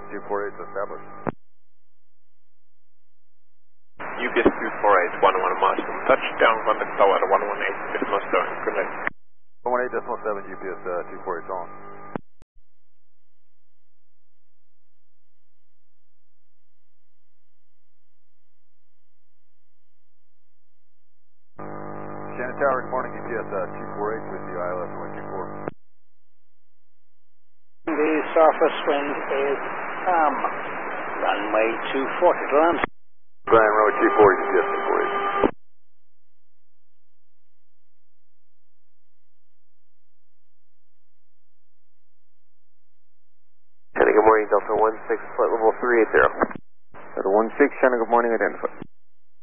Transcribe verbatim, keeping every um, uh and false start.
two four eight established. U B S two four eight, one one master. Touchdown, contact tower one one eight, decimal seven. Good night. one one eight decimal seven, U B S uh, two four eight on. Shannon Tower, good morning, U P S uh, two four eight with the I L S one two four. The surface wind is calm. Runway two forty to land. Brian, runway two forty, U P S two four eight. Shannon, good morning, Delta one six, flight level three eight zero. Delta one six, Shannon, good morning, identify.